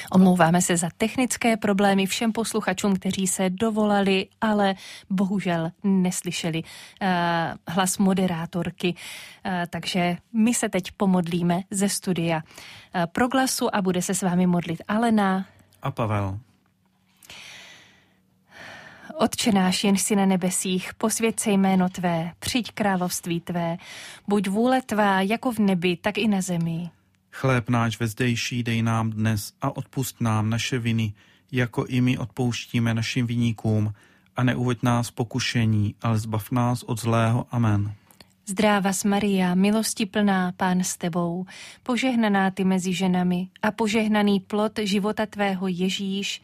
Omlouváme se za technické problémy všem posluchačům, kteří se dovolali, ale bohužel neslyšeli hlas moderátorky. Takže my se teď pomodlíme ze studia Proglasu a bude se s vámi modlit Alena a Pavel. Otče náš, jenž jsi na nebesích, posvěť se jméno tvé, přijď království tvé, buď vůle tvá jako v nebi, tak i na zemi. Chléb náš vezdejší dej nám dnes a odpusť nám naše viny, jako i my odpouštíme našim viníkům, a neuveď nás pokušení, ale zbav nás od zlého. Amen. Zdrávas Maria, milosti plná, Pán s tebou, požehnaná ty mezi ženami a požehnaný plod života tvého Ježíš,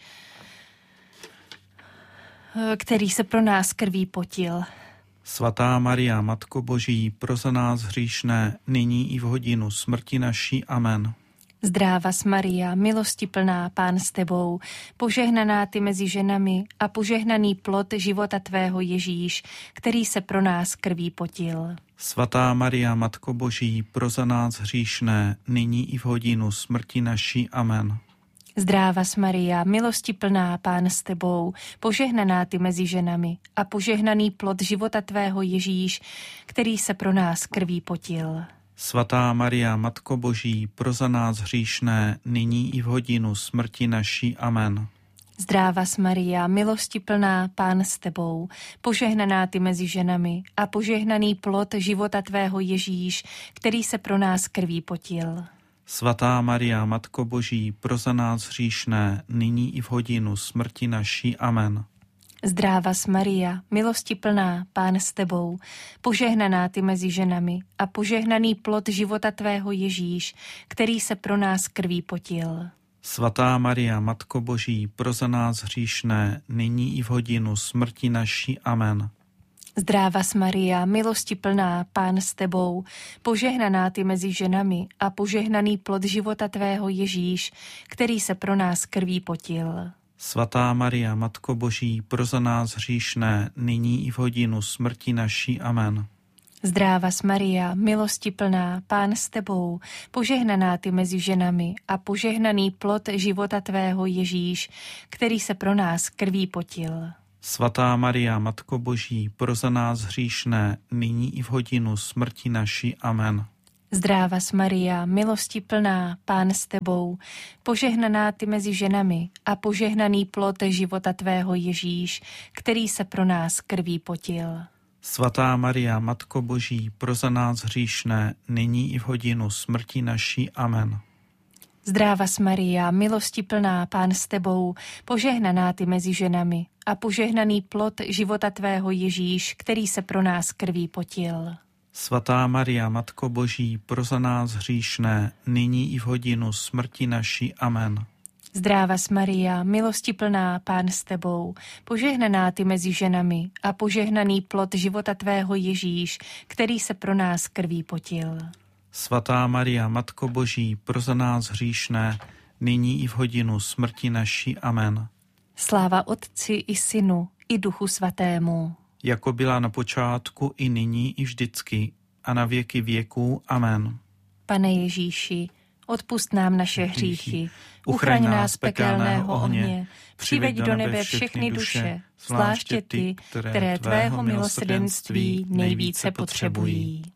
který se pro nás krví potil. Svatá Maria, Matko Boží, pro za nás hříšné, nyní i v hodinu smrti naší. Amen. Zdrávas Maria, milosti plná, Pán s tebou, požehnaná ty mezi ženami a požehnaný plod života tvého Ježíš, který se pro nás krví potil. Svatá Maria, Matko Boží, pro za nás hříšné, nyní i v hodinu smrti naší. Amen. Zdrávas Maria, milosti plná, Pán s tebou, požehnaná ty mezi ženami a požehnaný plod života tvého Ježíš, který se pro nás krví potil. Svatá Maria, Matko Boží, pro za nás hříšné, nyní i v hodinu smrti naší. Amen. Zdrávas Maria, milosti plná, Pán s tebou, požehnaná ty mezi ženami a požehnaný plod života tvého Ježíš, který se pro nás krví potil. Svatá Maria, Matko Boží, pro za nás hříšné, nyní i v hodinu smrti naší. Amen. Zdrávas Maria, milosti plná, Pán s tebou, požehnaná ty mezi ženami a požehnaný plod života tvého Ježíš, který se pro nás krví potil. Svatá Maria, Matko Boží, pro za nás hříšné, nyní i v hodinu smrti naší. Amen. Zdrávas Maria, milosti plná, Pán s tebou, požehnaná ty mezi ženami a požehnaný plod života tvého Ježíš, který se pro nás krví potil. Svatá Maria, Matko Boží, pro za nás hříšné, nyní i v hodinu smrti naší. Amen. Zdrávas Maria, milosti plná, Pán s tebou, požehnaná ty mezi ženami a požehnaný plod života tvého Ježíš, který se pro nás krví potil. Svatá Maria, Matko Boží, pro za nás hříšné, nyní i v hodinu smrti naší. Amen. Zdrávas Maria, milosti plná, Pán s tebou, požehnaná ty mezi ženami a požehnaný plod života tvého Ježíš, který se pro nás krví potil. Svatá Maria, Matko Boží, pro za nás hříšné, nyní i v hodinu smrti naší. Amen. Zdrávas Maria, milosti plná, Pán s tebou, požehnaná ty mezi ženami a požehnaný plod života tvého Ježíš, který se pro nás krví potil. Svatá Maria, Matko Boží, pro za nás hříšné, nyní i v hodinu smrti naší. Amen. Zdrávas Maria, milosti plná, Pán s tebou, požehnaná ty mezi ženami a požehnaný plod života tvého Ježíš, který se pro nás krví potil. Svatá Maria, Matko Boží, pro za nás hříšné, nyní i v hodinu smrti naší. Amen. Sláva Otci i Synu i Duchu Svatému. Jako byla na počátku, i nyní, i vždycky, a na věky věků. Amen. Pane Ježíši, odpusť nám naše hříchy, uchraň nás pekelného ohně, přiveď do nebe všechny duše, zvláště ty, které tvého milosrdenství nejvíce potřebují.